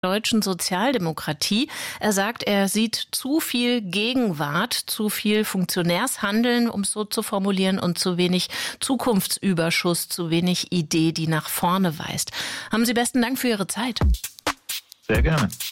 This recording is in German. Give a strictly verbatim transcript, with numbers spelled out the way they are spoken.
Deutschen Sozialdemokratie. Er sagt, er sieht zu viel Gegenwart, zu viel Funktionärshandeln, um es so zu formulieren, und zu wenig Zukunftsüberschuss, zu wenig Idee, die nach vorne weist. Haben Sie besten Dank für Ihre Zeit. Sehr gerne.